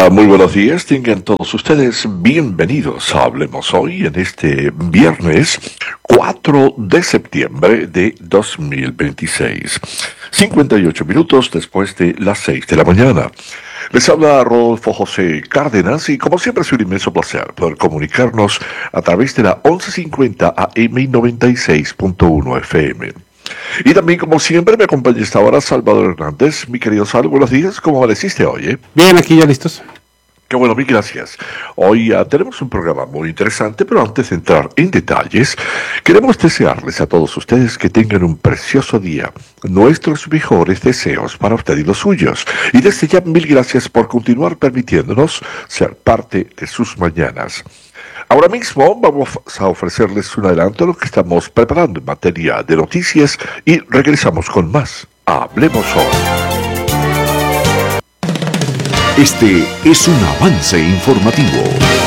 Hola, muy buenos días. Tengan todos ustedes bienvenidos a Hablemos Hoy en este viernes 4 de septiembre de 2026. 58 minutos después de las 6 de la mañana. Les habla Rodolfo José Cárdenas y como siempre es un inmenso placer poder comunicarnos a través de la 1150 AM y 96.1 FM. Y también, como siempre, me acompaña esta hora Salvador Hernández. Mi querido Sal, buenos días. ¿Cómo amaneciste hoy? Bien, aquí ya listos. Qué bueno, mil gracias. Hoy tenemos un programa muy interesante, pero antes de entrar en detalles, queremos desearles a todos ustedes que tengan un precioso día. Nuestros mejores deseos para usted y los suyos. Y desde ya, mil gracias por continuar permitiéndonos ser parte de sus mañanas. Ahora mismo vamos a ofrecerles un adelanto de lo que estamos preparando en materia de noticias y regresamos con más. Hablemos hoy. Este es un avance informativo.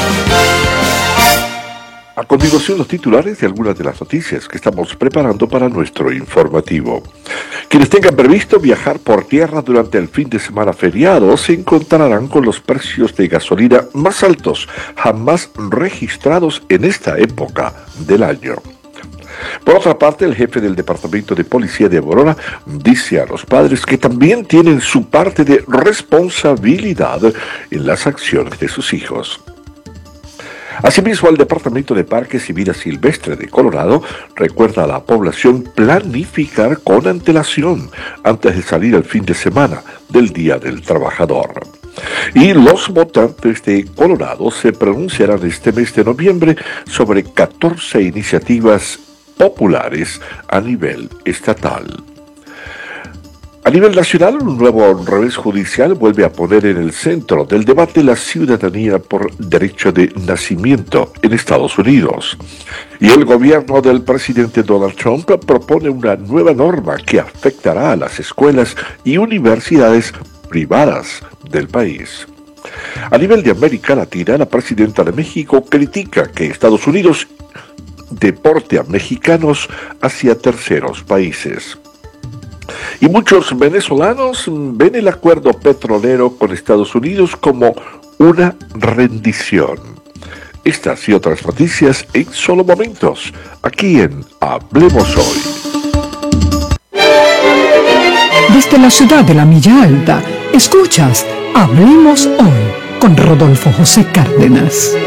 A continuación, los titulares de algunas de las noticias que estamos preparando para nuestro informativo. Quienes tengan previsto viajar por tierra durante el fin de semana feriado se encontrarán con los precios de gasolina más altos jamás registrados en esta época del año. Por otra parte, el jefe del Departamento de Policía de Aurora dice a los padres que también tienen su parte de responsabilidad en las acciones de sus hijos. Asimismo, el Departamento de Parques y Vida Silvestre de Colorado recuerda a la población planificar con antelación antes de salir el fin de semana del Día del Trabajador. Y los votantes de Colorado se pronunciarán este mes de noviembre sobre 14 iniciativas populares a nivel estatal. A nivel nacional, un nuevo revés judicial vuelve a poner en el centro del debate la ciudadanía por derecho de nacimiento en Estados Unidos. Y el gobierno del presidente Donald Trump propone una nueva norma que afectará a las escuelas y universidades privadas del país. A nivel de América Latina, la presidenta de México critica que Estados Unidos deporte a mexicanos hacia terceros países. Y muchos venezolanos ven el acuerdo petrolero con Estados Unidos como una rendición. Estas y otras noticias en solo momentos, aquí en Hablemos Hoy. Desde la ciudad de la Milla Alta, escuchas Hablemos Hoy con Rodolfo José Cárdenas.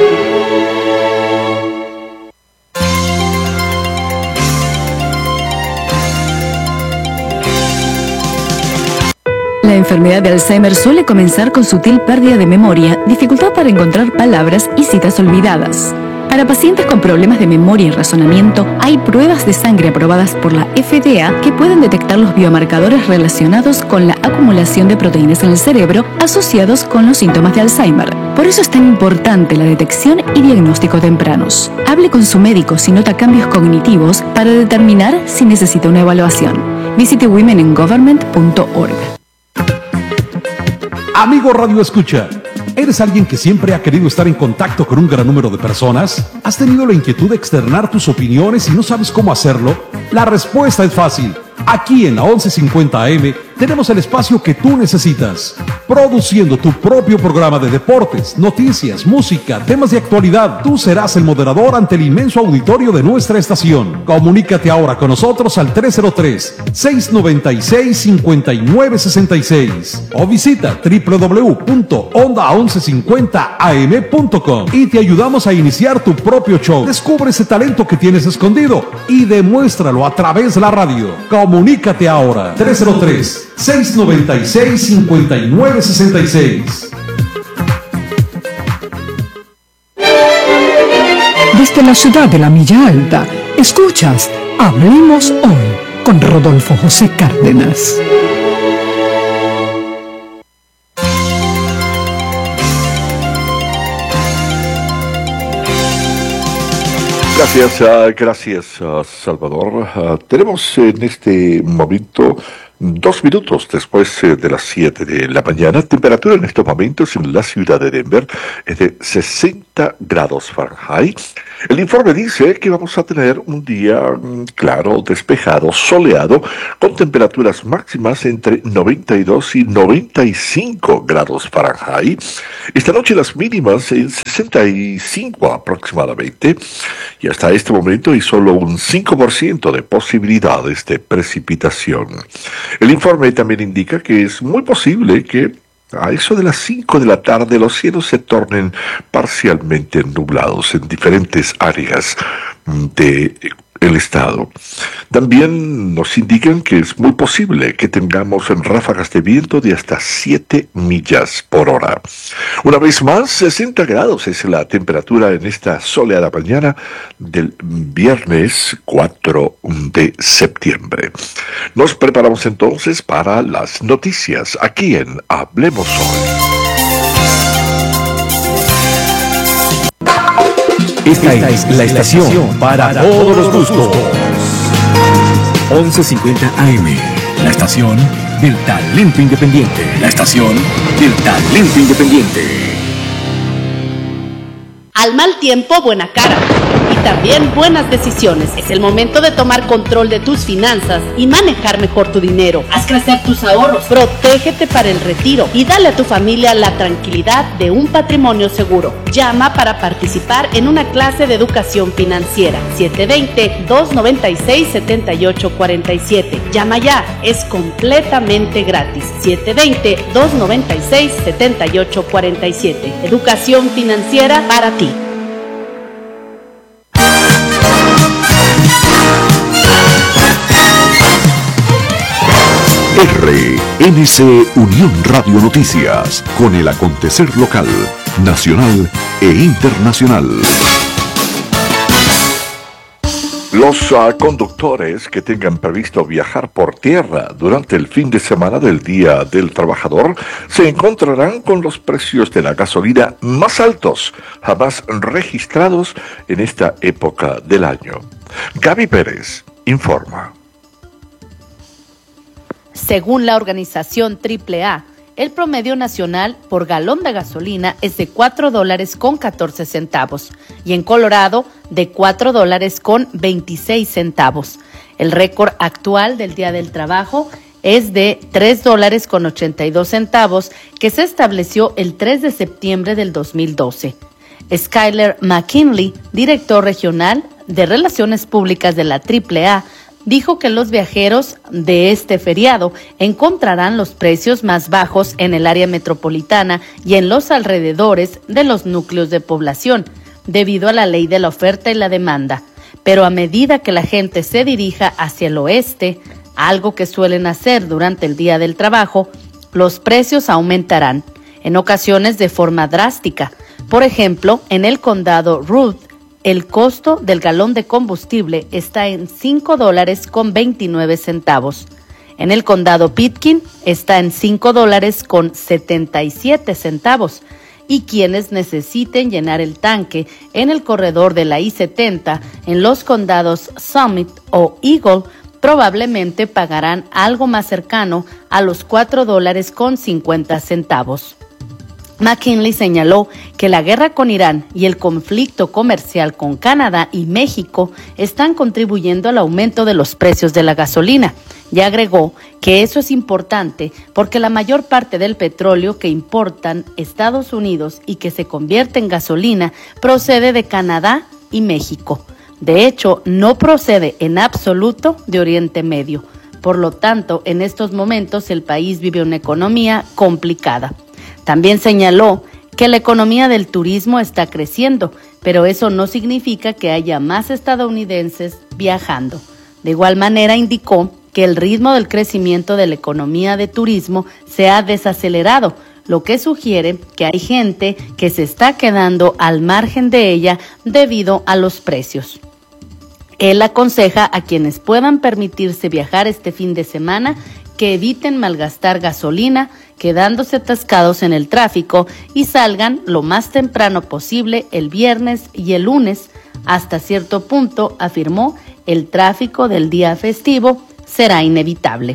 La enfermedad de Alzheimer suele comenzar con sutil pérdida de memoria, dificultad para encontrar palabras y citas olvidadas. Para pacientes con problemas de memoria y razonamiento, hay pruebas de sangre aprobadas por la FDA que pueden detectar los biomarcadores relacionados con la acumulación de proteínas en el cerebro asociados con los síntomas de Alzheimer. Por eso es tan importante la detección y diagnóstico tempranos. Hable con su médico si nota cambios cognitivos para determinar si necesita una evaluaengovernment.org. Visite womeningovernment.org. Amigo Radio Escucha, ¿eres alguien que siempre ha querido estar en contacto con un gran número de personas? ¿Has tenido la inquietud de externar tus opiniones y no sabes cómo hacerlo? La respuesta es fácil. Aquí en la 1150 AM tenemos el espacio que tú necesitas, produciendo tu propio programa de deportes, noticias, música, temas de actualidad. Tú serás el moderador ante el inmenso auditorio de nuestra estación. Comunícate ahora con nosotros al 303-696-5966 o visita www.onda1150am.com y te ayudamos a iniciar tu propio show. Descubre ese talento que tienes escondido y demuéstralo a través de la radio. Comunícate ahora, 303-696-5966. Desde la ciudad de la Milla Alta, escuchas Hablemos Hoy con Rodolfo José Cárdenas. Gracias, Salvador. Tenemos en este momento 2 minutos después de las 7 de la mañana. Temperatura en estos momentos en la ciudad de Denver es de 60 grados Fahrenheit. El informe dice que vamos a tener un día claro, despejado, soleado, con temperaturas máximas entre 92 y 95 grados Fahrenheit. Esta noche las mínimas en 65 aproximadamente, y hasta este momento hay solo un 5% de posibilidades de precipitación. El informe también indica que es muy posible que a eso de las 5 de la tarde los cielos se tornen parcialmente nublados en diferentes áreas del estado. También nos indican que es muy posible que tengamos ráfagas de viento de hasta 7 millas por hora. Una vez más, 60 grados es la temperatura en esta soleada mañana del viernes 4 de septiembre. Nos preparamos entonces para las noticias aquí en Hablemos Hoy. Esta es la estación para todos los gustos. 1150 AM, la estación del talento independiente. La estación del talento independiente. Al mal tiempo, buena cara. Y también buenas decisiones. Es el momento de tomar control de tus finanzas y manejar mejor tu dinero. Haz crecer tus ahorros. Protégete para el retiro y dale a tu familia la tranquilidad de un patrimonio seguro. Llama para participar en una clase de educación financiera. 720-296-7847. Llama ya. Es completamente gratis. 720-296-7847. Educación financiera para ti. RNC Unión Radio Noticias, con el acontecer local, nacional e internacional. Los conductores que tengan previsto viajar por tierra durante el fin de semana del Día del Trabajador se encontrarán con los precios de la gasolina más altos jamás registrados en esta época del año. Gaby Pérez informa. Según la organización AAA, el promedio nacional por galón de gasolina es de $4.14 y en Colorado de $4.26. El récord actual del Día del Trabajo es de $3.82 que se estableció el 3 de septiembre del 2012. Skyler McKinley, director regional de Relaciones Públicas de la AAA, dijo que los viajeros de este feriado encontrarán los precios más bajos en el área metropolitana y en los alrededores de los núcleos de población, debido a la ley de la oferta y la demanda. Pero a medida que la gente se dirija hacia el oeste, algo que suelen hacer durante el Día del Trabajo, los precios aumentarán, en ocasiones de forma drástica. Por ejemplo, en el condado Ruth, el costo del galón de combustible está en $5.29. En el condado Pitkin está en $5.77. Y quienes necesiten llenar el tanque en el corredor de la I-70 en los condados Summit o Eagle probablemente pagarán algo más cercano a los $4.50. McKinley señaló que la guerra con Irán y el conflicto comercial con Canadá y México están contribuyendo al aumento de los precios de la gasolina, y agregó que eso es importante porque la mayor parte del petróleo que importan Estados Unidos y que se convierte en gasolina procede de Canadá y México. De hecho, no procede en absoluto de Oriente Medio. Por lo tanto, en estos momentos el país vive una economía complicada. También señaló que la economía del turismo está creciendo, pero eso no significa que haya más estadounidenses viajando. De igual manera, indicó que el ritmo del crecimiento de la economía de turismo se ha desacelerado, lo que sugiere que hay gente que se está quedando al margen de ella debido a los precios. Él aconseja a quienes puedan permitirse viajar este fin de semana que eviten malgastar gasolina, quedándose atascados en el tráfico y salgan lo más temprano posible el viernes y el lunes. Hasta cierto punto, afirmó, el tráfico del día festivo será inevitable.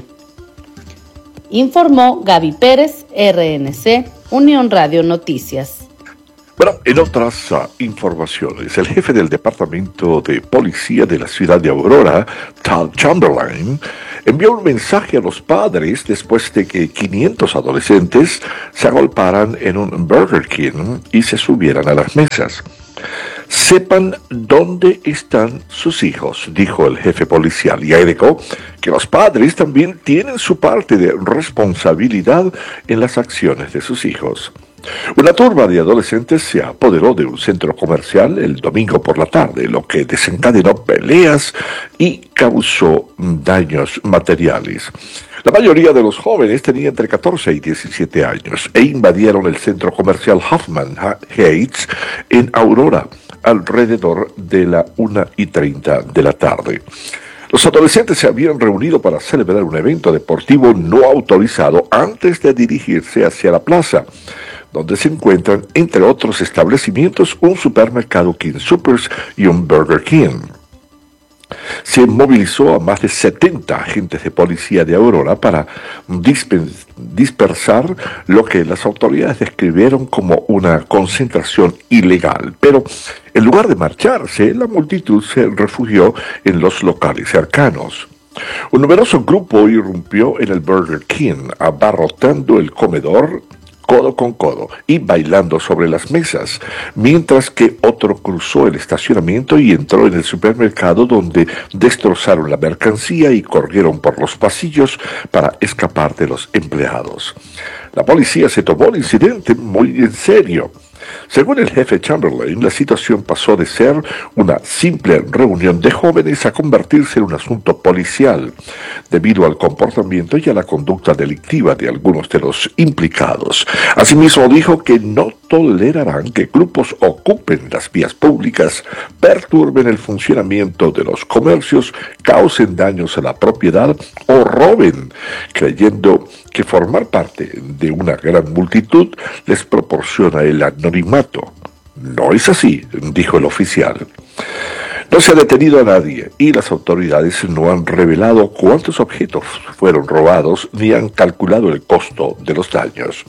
Informó Gaby Pérez, RNC, Unión Radio Noticias. Bueno, en otras informaciones, el jefe del Departamento de Policía de la ciudad de Aurora, Tal Chamberlain, envió un mensaje a los padres después de que 500 adolescentes se agolparan en un Burger King y se subieran a las mesas. Sepan dónde están sus hijos, dijo el jefe policial, y agregó que los padres también tienen su parte de responsabilidad en las acciones de sus hijos. Una turba de adolescentes se apoderó de un centro comercial el domingo por la tarde, lo que desencadenó peleas y causó daños materiales. La mayoría de los jóvenes tenían entre 14 y 17 años e invadieron el centro comercial Hoffman Heights en Aurora alrededor de la 1:30 de la tarde. Los adolescentes se habían reunido para celebrar un evento deportivo no autorizado antes de dirigirse hacia la plaza, donde se encuentran, entre otros establecimientos, un supermercado King Supers y un Burger King. Se movilizó a más de 70 agentes de policía de Aurora para dispersar lo que las autoridades describieron como una concentración ilegal. Pero en lugar de marcharse, la multitud se refugió en los locales cercanos. Un numeroso grupo irrumpió en el Burger King, abarrotando el comedor codo con codo y bailando sobre las mesas, mientras que otro cruzó el estacionamiento y entró en el supermercado, donde destrozaron la mercancía y corrieron por los pasillos para escapar de los empleados. La policía se tomó el incidente muy en serio. Según el jefe Chamberlain, la situación pasó de ser una simple reunión de jóvenes a convertirse en un asunto policial, debido al comportamiento y a la conducta delictiva de algunos de los implicados. Asimismo, dijo que no tolerarán que grupos ocupen las vías públicas, perturben el funcionamiento de los comercios, causen daños a la propiedad o roben, creyendo que formar parte de una gran multitud les proporciona el anonimato. No es así, dijo el oficial. No se ha detenido a nadie y las autoridades no han revelado cuántos objetos fueron robados ni han calculado el costo de los daños.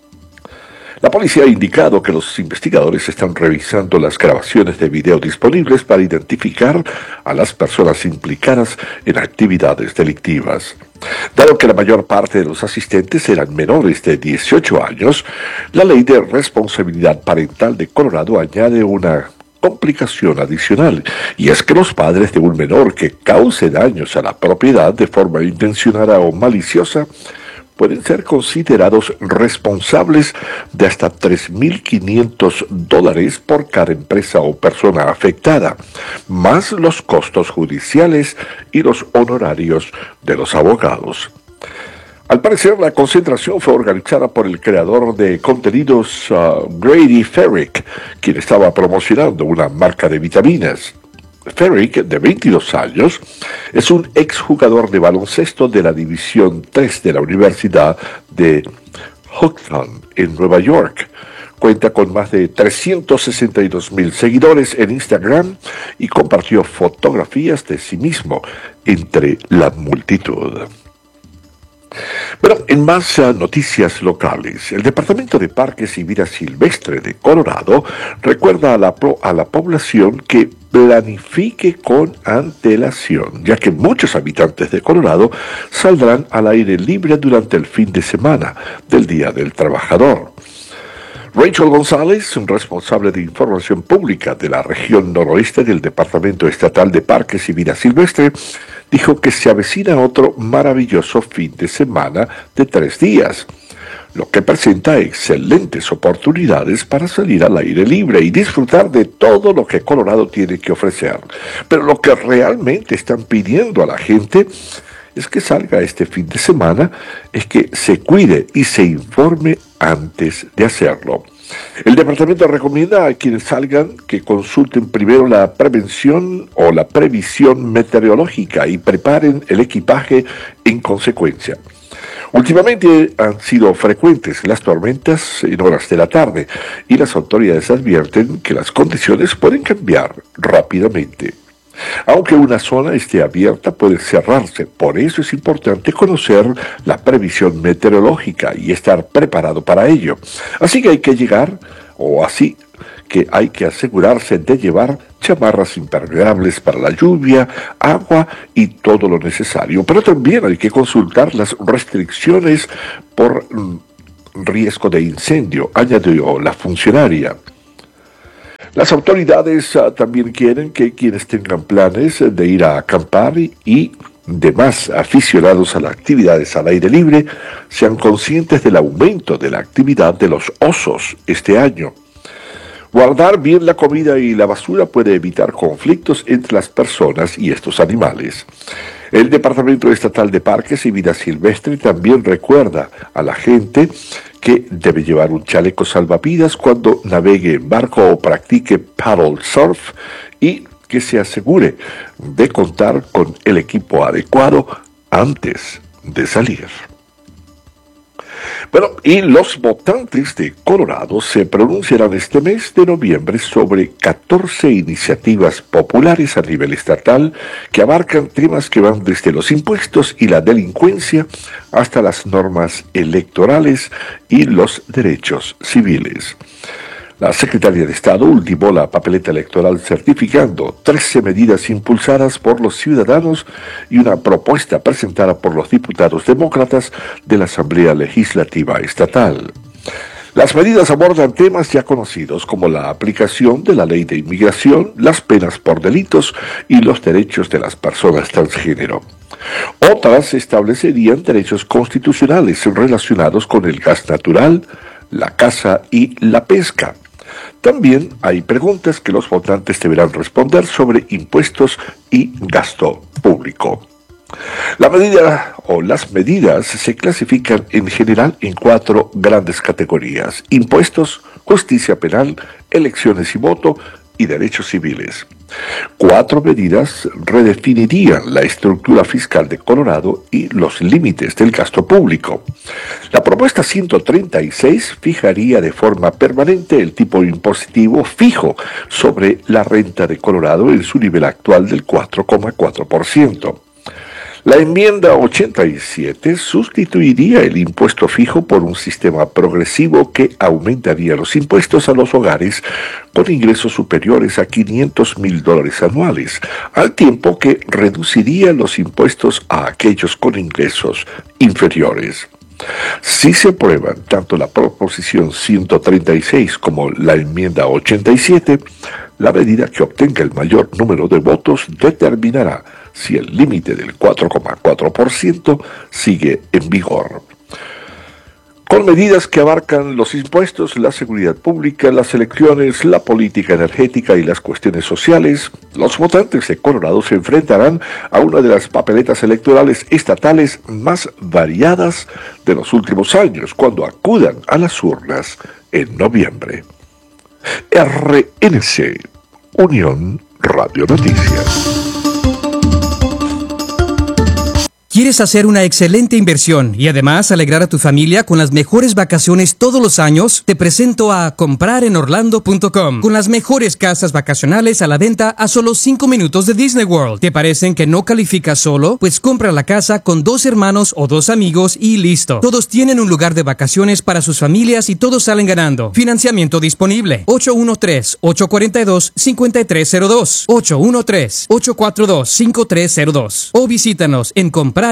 La policía ha indicado que los investigadores están revisando las grabaciones de video disponibles para identificar a las personas implicadas en actividades delictivas. Dado que la mayor parte de los asistentes eran menores de 18 años, la Ley de Responsabilidad Parental de Colorado añade una complicación adicional, y es que los padres de un menor que cause daños a la propiedad de forma intencionada o maliciosa pueden ser considerados responsables de hasta $3,500 por cada empresa o persona afectada, más los costos judiciales y los honorarios de los abogados. Al parecer, la concentración fue organizada por el creador de contenidos Grady Ferrick, quien estaba promocionando una marca de vitaminas. Ferrick, de 22 años, es un exjugador de baloncesto de la División 3 de la Universidad de Houghton, en Nueva York. Cuenta con más de 362,000 seguidores en Instagram y compartió fotografías de sí mismo entre la multitud. Bueno, en más noticias locales, el Departamento de Parques y Vida Silvestre de Colorado recuerda a la población que planifique con antelación, ya que muchos habitantes de Colorado saldrán al aire libre durante el fin de semana del Día del Trabajador. Rachel González, responsable de información pública de la región noroeste del Departamento Estatal de Parques y Vida Silvestre, dijo que se avecina otro maravilloso fin de semana de 3 días, lo que presenta excelentes oportunidades para salir al aire libre y disfrutar de todo lo que Colorado tiene que ofrecer. Pero lo que realmente están pidiendo a la gente es que salga este fin de semana, es que se cuide y se informe antes de hacerlo. El departamento recomienda a quienes salgan que consulten primero la prevención o la previsión meteorológica y preparen el equipaje en consecuencia. Últimamente han sido frecuentes las tormentas en horas de la tarde y las autoridades advierten que las condiciones pueden cambiar rápidamente. Aunque una zona esté abierta, puede cerrarse. Por eso es importante conocer la previsión meteorológica y estar preparado para ello. Así que hay que asegurarse de llevar chamarras impermeables para la lluvia, agua y todo lo necesario. Pero también hay que consultar las restricciones por riesgo de incendio, añadió la funcionaria. Las autoridades también quieren que quienes tengan planes de ir a acampar y demás aficionados a las actividades al aire libre sean conscientes del aumento de la actividad de los osos este año. Guardar bien la comida y la basura puede evitar conflictos entre las personas y estos animales. El Departamento Estatal de Parques y Vida Silvestre también recuerda a la gente que debe llevar un chaleco salvavidas cuando navegue en barco o practique paddle surf y que se asegure de contar con el equipo adecuado antes de salir. Bueno, y los votantes de Colorado se pronunciarán este mes de noviembre sobre 14 iniciativas populares a nivel estatal que abarcan temas que van desde los impuestos y la delincuencia hasta las normas electorales y los derechos civiles. La Secretaría de Estado ultimó la papeleta electoral certificando 13 medidas impulsadas por los ciudadanos y una propuesta presentada por los diputados demócratas de la Asamblea Legislativa Estatal. Las medidas abordan temas ya conocidos como la aplicación de la ley de inmigración, las penas por delitos y los derechos de las personas transgénero. Otras establecerían derechos constitucionales relacionados con el gas natural, la caza y la pesca. También hay preguntas que los votantes deberán responder sobre impuestos y gasto público. Las medidas se clasifican en general en 4 grandes categorías: impuestos, justicia penal, elecciones y voto y derechos civiles. 4 medidas redefinirían la estructura fiscal de Colorado y los límites del gasto público. La propuesta 136 fijaría de forma permanente el tipo impositivo fijo sobre la renta de Colorado en su nivel actual del 4,4%. La enmienda 87 sustituiría el impuesto fijo por un sistema progresivo que aumentaría los impuestos a los hogares con ingresos superiores a $500,000 anuales, al tiempo que reduciría los impuestos a aquellos con ingresos inferiores. Si se aprueban tanto la proposición 136 como la enmienda 87, la medida que obtenga el mayor número de votos determinará si el límite del 4,4% sigue en vigor. Con medidas que abarcan los impuestos, la seguridad pública, las elecciones, la política energética y las cuestiones sociales, los votantes de Colorado se enfrentarán a una de las papeletas electorales estatales más variadas de los últimos años cuando acudan a las urnas en noviembre. RNC, Unión Radio Noticias. ¿Quieres hacer una excelente inversión y además alegrar a tu familia con las mejores vacaciones todos los años? Te presento a comprarenorlando.com, con las mejores casas vacacionales a la venta a solo 5 minutos de Disney World. ¿Te parecen que no calificas solo? Pues compra la casa con 2 hermanos o 2 amigos y listo. Todos tienen un lugar de vacaciones para sus familias y todos salen ganando. Financiamiento disponible. 813-842-5302. 813-842-5302. O visítanos en comprarenorlando.com.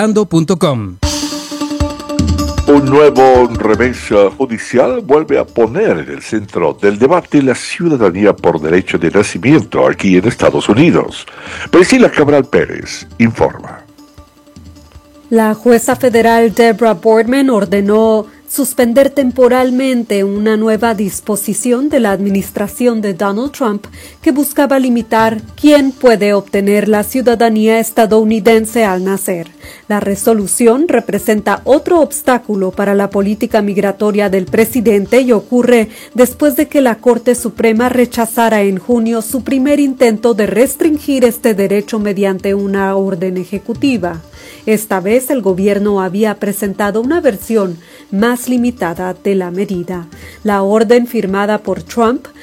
Un nuevo revés judicial vuelve a poner en el centro del debate la ciudadanía por derecho de nacimiento aquí en Estados Unidos. Priscila Cabral Pérez informa. La jueza federal Deborah Boardman ordenó suspender temporalmente una nueva disposición de la administración de Donald Trump que buscaba limitar quién puede obtener la ciudadanía estadounidense al nacer. La resolución representa otro obstáculo para la política migratoria del presidente y ocurre después de que la Corte Suprema rechazara en junio su primer intento de restringir este derecho mediante una orden ejecutiva. Esta vez el gobierno había presentado una versión más limitada de la medida. La orden firmada por Trump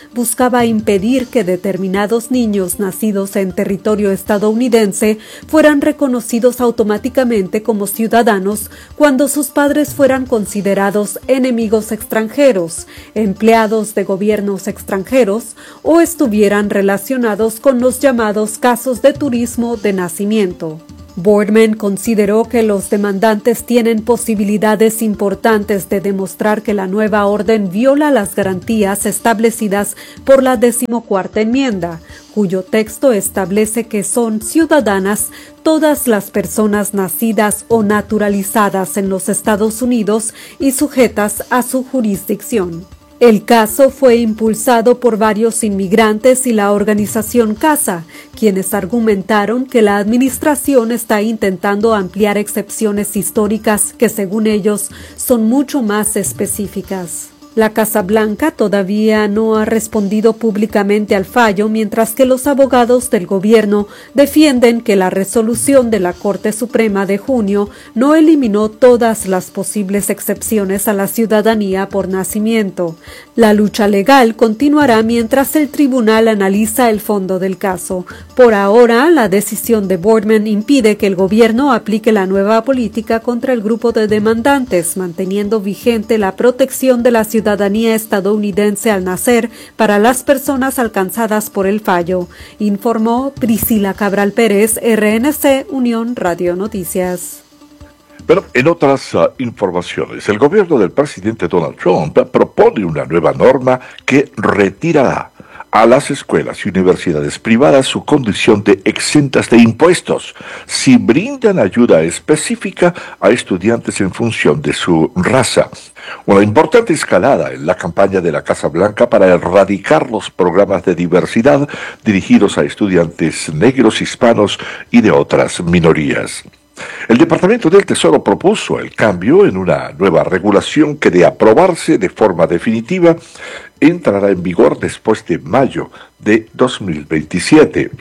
buscaba impedir que determinados niños nacidos en territorio estadounidense fueran reconocidos automáticamente como ciudadanos cuando sus padres fueran considerados enemigos extranjeros, empleados de gobiernos extranjeros o estuvieran relacionados con los llamados casos de turismo de nacimiento. Boardman consideró que los demandantes tienen posibilidades importantes de demostrar que la nueva orden viola las garantías establecidas por la 14ª enmienda, cuyo texto establece que son ciudadanas todas las personas nacidas o naturalizadas en los Estados Unidos y sujetas a su jurisdicción. El caso fue impulsado por varios inmigrantes y la organización CASA, quienes argumentaron que la administración está intentando ampliar excepciones históricas que, según ellos, son mucho más específicas. La Casa Blanca todavía no ha respondido públicamente al fallo, mientras que los abogados del gobierno defienden que la resolución de la Corte Suprema de junio no eliminó todas las posibles excepciones a la ciudadanía por nacimiento. La lucha legal continuará mientras el tribunal analiza el fondo del caso. Por ahora, la decisión de Boardman impide que el gobierno aplique la nueva política contra el grupo de demandantes, manteniendo vigente la protección de la ciudadanía estadounidense al nacer para las personas alcanzadas por el fallo, informó Priscila Cabral Pérez, RNC Unión Radio Noticias. Pero en otras informaciones, el gobierno del presidente Donald Trump propone una nueva norma que retirará a las escuelas y universidades privadas su condición de exentas de impuestos si brindan ayuda específica a estudiantes en función de su raza. Una importante escalada en la campaña de la Casa Blanca para erradicar los programas de diversidad dirigidos a estudiantes negros, hispanos y de otras minorías. El Departamento del Tesoro propuso el cambio en una nueva regulación que, de aprobarse de forma definitiva, entrará en vigor después de mayo de 2027.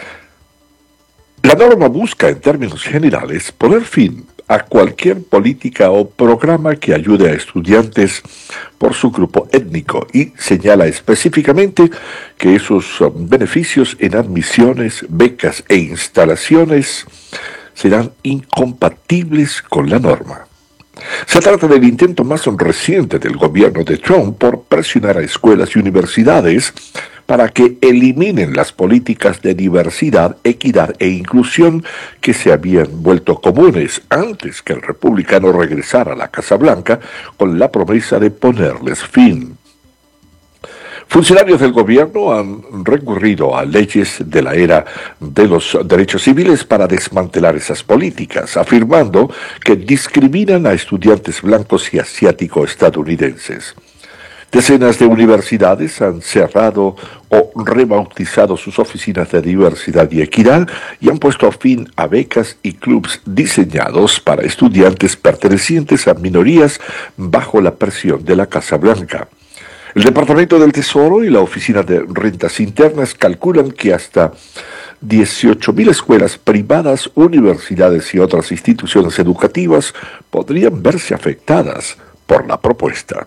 La norma busca, en términos generales, poner fin a cualquier política o programa que ayude a estudiantes por su grupo étnico y señala específicamente que esos beneficios en admisiones, becas e instalaciones serán incompatibles con la norma. Se trata del intento más reciente del gobierno de Trump por presionar a escuelas y universidades para que eliminen las políticas de diversidad, equidad e inclusión que se habían vuelto comunes antes que el republicano regresara a la Casa Blanca con la promesa de ponerles fin. Funcionarios del gobierno han recurrido a leyes de la era de los derechos civiles para desmantelar esas políticas, afirmando que discriminan a estudiantes blancos y asiático-estadounidenses. Decenas de universidades han cerrado o rebautizado sus oficinas de diversidad y equidad y han puesto fin a becas y clubs diseñados para estudiantes pertenecientes a minorías bajo la presión de la Casa Blanca. El Departamento del Tesoro y la Oficina de Rentas Internas calculan que hasta 18,000 escuelas privadas, universidades y otras instituciones educativas podrían verse afectadas por la propuesta.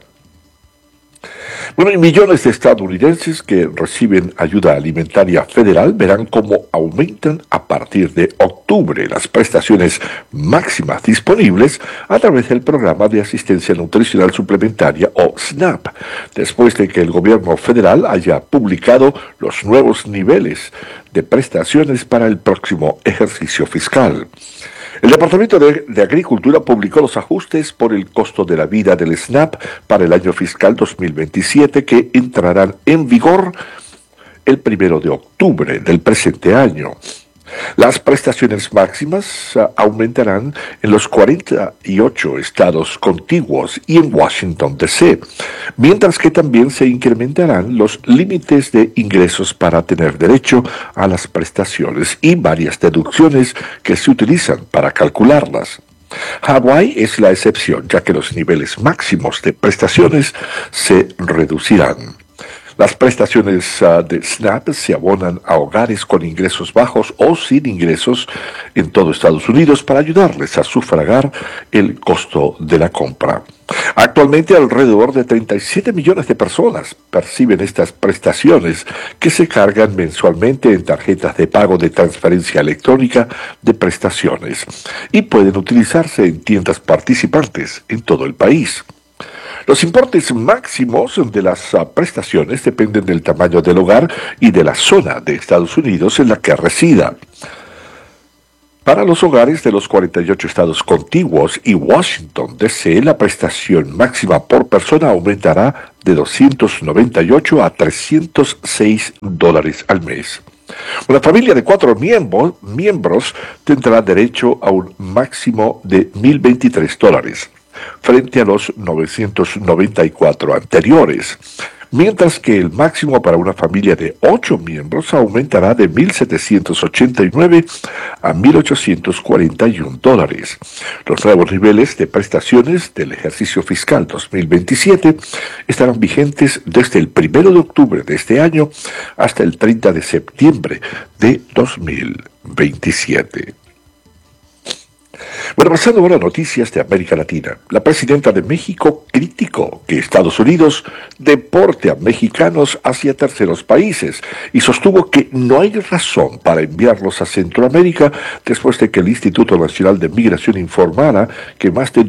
Bueno, y millones de estadounidenses que reciben ayuda alimentaria federal verán cómo aumentan a partir de octubre las prestaciones máximas disponibles a través del Programa de Asistencia Nutricional Suplementaria o SNAP, después de que el gobierno federal haya publicado los nuevos niveles de prestaciones para el próximo ejercicio fiscal. El Departamento de Agricultura publicó los ajustes por el costo de la vida del SNAP para el año fiscal 2027 que entrarán en vigor el 1 de octubre del presente año. Las prestaciones máximas aumentarán en los 48 estados contiguos y en Washington, D.C., mientras que también se incrementarán los límites de ingresos para tener derecho a las prestaciones y varias deducciones que se utilizan para calcularlas. Hawái es la excepción, ya que los niveles máximos de prestaciones se reducirán. Las prestaciones de SNAP se abonan a hogares con ingresos bajos o sin ingresos en todo Estados Unidos para ayudarles a sufragar el costo de la compra. Actualmente alrededor de 37 millones de personas perciben estas prestaciones que se cargan mensualmente en tarjetas de pago de transferencia electrónica de prestaciones y pueden utilizarse en tiendas participantes en todo el país. Los importes máximos de las prestaciones dependen del tamaño del hogar y de la zona de Estados Unidos en la que resida. Para los hogares de los 48 estados contiguos y Washington, D.C., la prestación máxima por persona aumentará de $298 a $306 al mes. Una familia de 4 miembros tendrá derecho a un máximo de $1,023, frente a los 994 anteriores, mientras que el máximo para una familia de 8 miembros aumentará de $1,789 a $1,841. Los nuevos niveles de prestaciones del ejercicio fiscal 2027 estarán vigentes desde el 1 de octubre de este año hasta el 30 de septiembre de 2027. Bueno, pasando ahora a noticias de América Latina. La presidenta de México criticó que Estados Unidos deporte a mexicanos hacia terceros países y sostuvo que no hay razón para enviarlos a Centroamérica después de que el Instituto Nacional de Migración informara que más de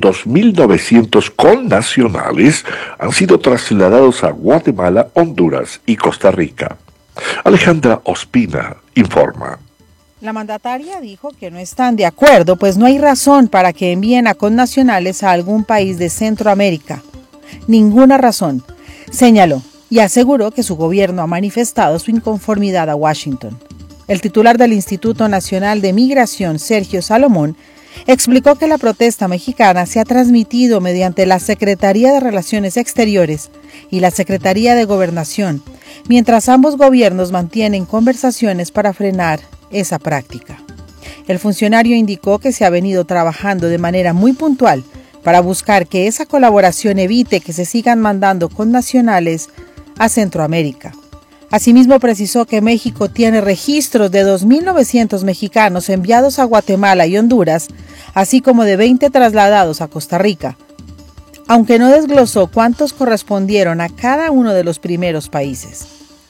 2.900 connacionales han sido trasladados a Guatemala, Honduras y Costa Rica. Alejandra Ospina informa. La mandataria dijo que no están de acuerdo, pues no hay razón para que envíen a connacionales a algún país de Centroamérica. Ninguna razón, señaló, y aseguró que su gobierno ha manifestado su inconformidad a Washington. El titular del Instituto Nacional de Migración, Sergio Salomón, explicó que la protesta mexicana se ha transmitido mediante la Secretaría de Relaciones Exteriores y la Secretaría de Gobernación, mientras ambos gobiernos mantienen conversaciones para frenar esa práctica. El funcionario indicó que se ha venido trabajando de manera muy puntual para buscar que esa colaboración evite que se sigan mandando connacionales a Centroamérica. Asimismo, precisó que México tiene registros de 2.900 mexicanos enviados a Guatemala y Honduras, así como de 20 trasladados a Costa Rica, aunque no desglosó cuántos correspondieron a cada uno de los primeros países.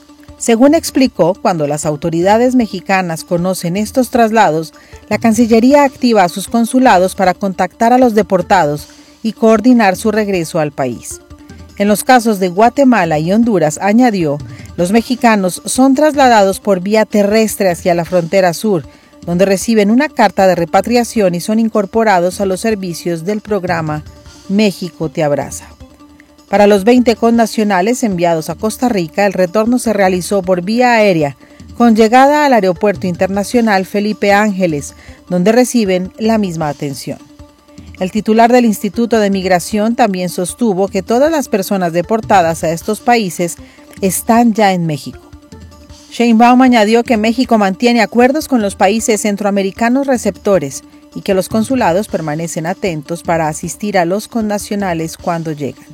Según explicó, cuando las autoridades mexicanas conocen estos traslados, la Cancillería activa a sus consulados para contactar a los deportados y coordinar su regreso al país. En los casos de Guatemala y Honduras, añadió, los mexicanos son trasladados por vía terrestre hacia la frontera sur, donde reciben una carta de repatriación y son incorporados a los servicios del programa México Te Abraza. Para los 20 connacionales enviados a Costa Rica, el retorno se realizó por vía aérea, con llegada al Aeropuerto Internacional Felipe Ángeles, donde reciben la misma atención. El titular del Instituto de Migración también sostuvo que todas las personas deportadas a estos países están ya en México. Sheinbaum añadió que México mantiene acuerdos con los países centroamericanos receptores y que los consulados permanecen atentos para asistir a los connacionales cuando llegan.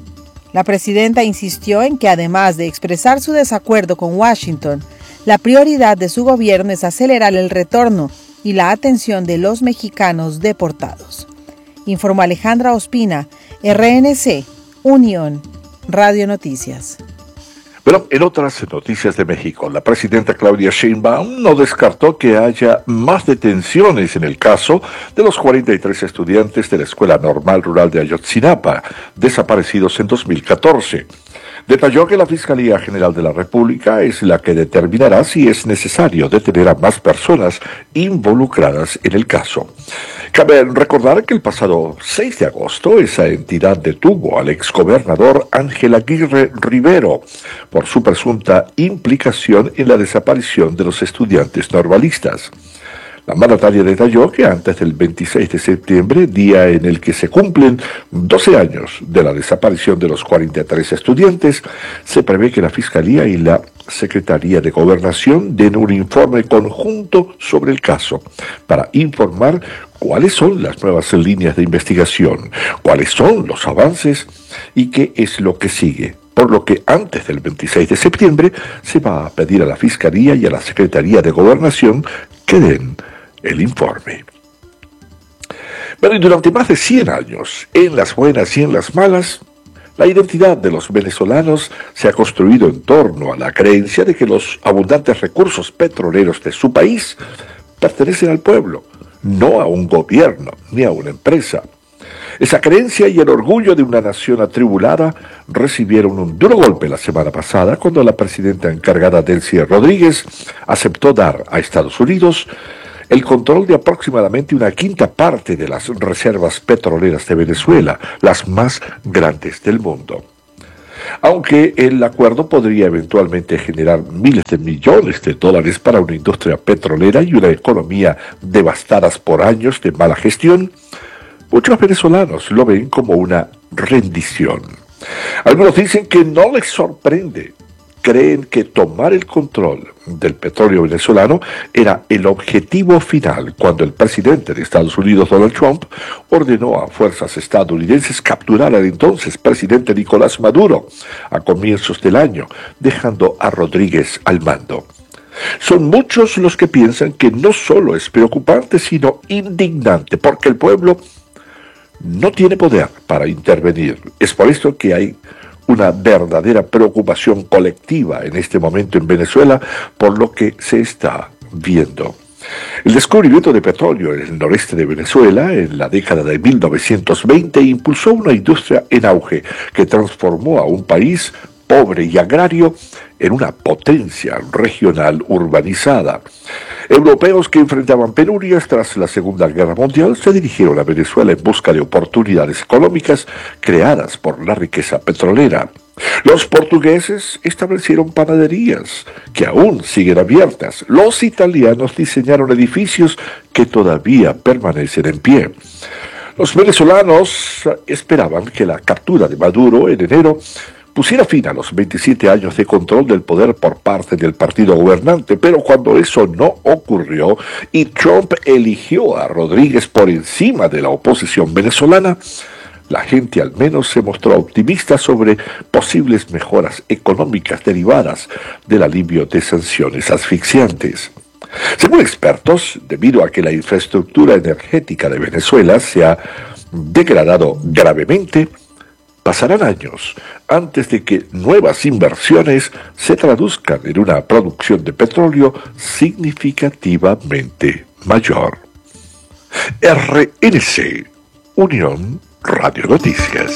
La presidenta insistió en que además de expresar su desacuerdo con Washington, la prioridad de su gobierno es acelerar el retorno y la atención de los mexicanos deportados. Informó Alejandra Ospina, RNC, Unión, Radio Noticias. Bueno, en otras noticias de México, la presidenta Claudia Sheinbaum no descartó que haya más detenciones en el caso de los 43 estudiantes de la Escuela Normal Rural de Ayotzinapa, desaparecidos en 2014. Detalló que la Fiscalía General de la República es la que determinará si es necesario detener a más personas involucradas en el caso. Cabe recordar que el pasado 6 de agosto esa entidad detuvo al exgobernador Ángel Aguirre Rivero por su presunta implicación en la desaparición de los estudiantes normalistas. La mandataria detalló que antes del 26 de septiembre, día en el que se cumplen 12 años de la desaparición de los 43 estudiantes, se prevé que la Fiscalía y la Secretaría de Gobernación den un informe conjunto sobre el caso para informar cuáles son las nuevas líneas de investigación, cuáles son los avances y qué es lo que sigue por lo que antes del 26 de septiembre se va a pedir a la Fiscalía y a la Secretaría de Gobernación que den el informe. Pero y durante más de 100 años, en las buenas y en las malas, la identidad de los venezolanos se ha construido en torno a la creencia de que los abundantes recursos petroleros de su país pertenecen al pueblo, no a un gobierno ni a una empresa. Esa creencia y el orgullo de una nación atribulada recibieron un duro golpe la semana pasada cuando la presidenta encargada Delcy Rodríguez aceptó dar a Estados Unidos el control de aproximadamente una quinta parte de las reservas petroleras de Venezuela, las más grandes del mundo. Aunque el acuerdo podría eventualmente generar miles de millones de dólares para una industria petrolera y una economía devastadas por años de mala gestión, muchos venezolanos lo ven como una rendición. Algunos dicen que no les sorprende. Creen que tomar el control del petróleo venezolano era el objetivo final cuando el presidente de Estados Unidos, Donald Trump, ordenó a fuerzas estadounidenses capturar al entonces presidente Nicolás Maduro a comienzos del año, dejando a Rodríguez al mando. Son muchos los que piensan que no solo es preocupante, sino indignante, porque el pueblo no tiene poder para intervenir. Es por esto que hay una verdadera preocupación colectiva en este momento en Venezuela por lo que se está viendo. El descubrimiento de petróleo en el noreste de Venezuela en la década de 1920 impulsó una industria en auge que transformó a un país pobre y agrario en una potencia regional urbanizada. Europeos que enfrentaban penurias tras la Segunda Guerra Mundial se dirigieron a Venezuela en busca de oportunidades económicas creadas por la riqueza petrolera. Los portugueses establecieron panaderías que aún siguen abiertas. Los italianos diseñaron edificios que todavía permanecen en pie. Los venezolanos esperaban que la captura de Maduro en enero pusiera fin a los 27 años de control del poder por parte del partido gobernante, pero cuando eso no ocurrió y Trump eligió a Rodríguez por encima de la oposición venezolana, la gente al menos se mostró optimista sobre posibles mejoras económicas derivadas del alivio de sanciones asfixiantes. Según expertos, debido a que la infraestructura energética de Venezuela se ha degradado gravemente, pasarán años antes de que nuevas inversiones se traduzcan en una producción de petróleo significativamente mayor. RNC, Unión Radio Noticias.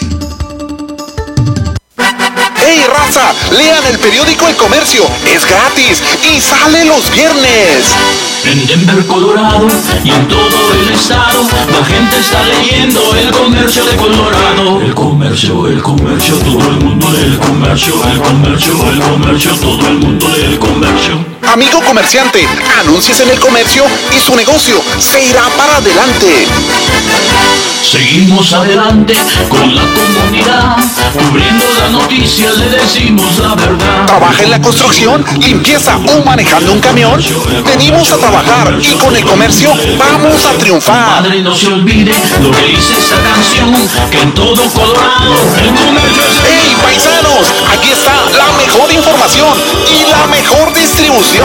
¡Hey, raza! Lean el periódico El Comercio. Es gratis y sale los viernes. En Denver, Colorado y en todo el estado, la gente está leyendo El Comercio de Colorado. El comercio, todo el mundo lee El Comercio. El comercio, todo el mundo lee El Comercio. Amigo comerciante, anúnciese en El Comercio y su negocio se irá para adelante. Seguimos adelante con la comunidad, cubriendo las noticias, le decimos la verdad. ¿Trabaja en la construcción, limpieza o manejando un camión? Venimos a trabajar y con El Comercio vamos a triunfar. Padre, no se olvide lo que dice esta canción, que en todo Colorado El Comercio es... ¡Hey, paisanos! Aquí está la mejor información y la mejor distribución.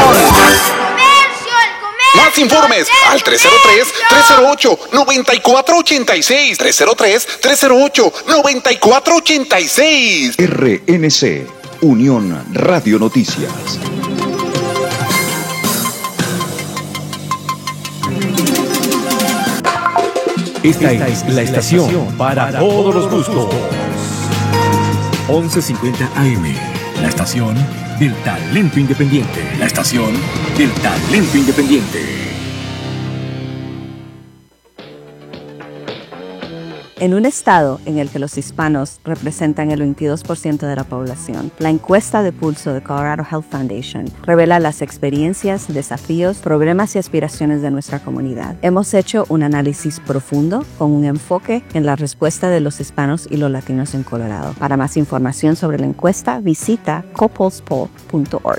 Más informes al 303-308-9486. 303-308-9486. RNC, Unión Radio Noticias. Esta es la estación para todos los gustos. 11:50 AM, la estación del talento independiente. La estación del talento independiente. En un estado en el que los hispanos representan el 22% de la población, la encuesta de pulso de Colorado Health Foundation revela las experiencias, desafíos, problemas y aspiraciones de nuestra comunidad. Hemos hecho un análisis profundo con un enfoque en la respuesta de los hispanos y los latinos en Colorado. Para más información sobre la encuesta, visita copulsepoll.org.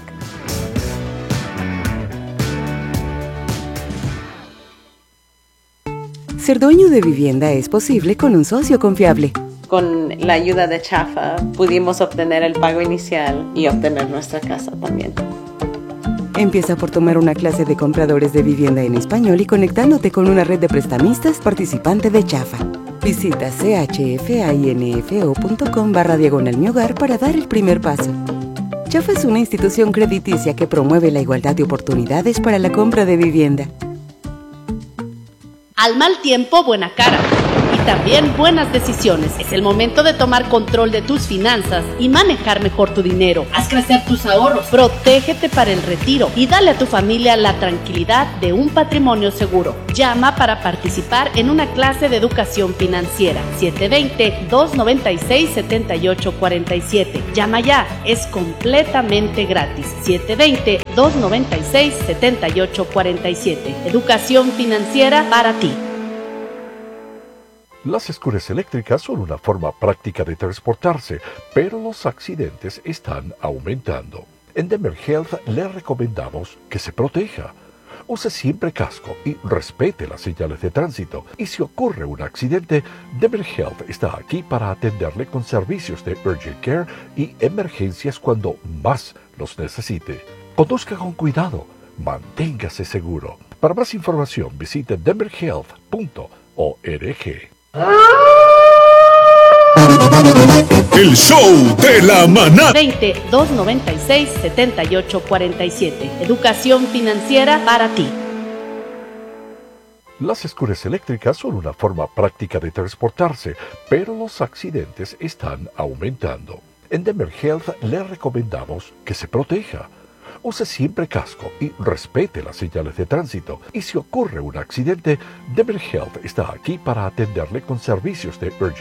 Ser dueño de vivienda es posible con un socio confiable. Con la ayuda de Chafa pudimos obtener el pago inicial y obtener nuestra casa también. Empieza por tomar una clase de compradores de vivienda en español y conectándote con una red de prestamistas participante de Chafa. Visita chfainfo.com/mi hogar para dar el primer paso. Chafa es una institución crediticia que promueve la igualdad de oportunidades para la compra de vivienda. Al mal tiempo, buena cara. Y también buenas decisiones. Es el momento de tomar control de tus finanzas y manejar mejor tu dinero. Haz crecer tus ahorros, protégete para el retiro y dale a tu familia la tranquilidad de un patrimonio seguro. Llama para participar en una clase de educación financiera. 720-296-7847. Llama ya, es completamente gratis. 720-296-7847. Educación financiera para ti. Las escuras eléctricas son una forma práctica de transportarse, pero los accidentes están aumentando. En Denver Health le recomendamos que se proteja. Use siempre casco y respete las señales de tránsito. Y si ocurre un accidente, Denver Health está aquí para atenderle con servicios de urgent care y emergencias cuando más los necesite. Conduzca con cuidado. Manténgase seguro. Para más información, visite denverhealth.org. El show de la manada. 296-7847. Educación financiera para ti. Las escuras eléctricas son una forma práctica de transportarse, pero los accidentes están aumentando. En Denver Health le recomendamos que se proteja. Use siempre casco y respete las señales de tránsito. Y si ocurre un accidente, Denver Health está aquí para atenderle con servicios de urgent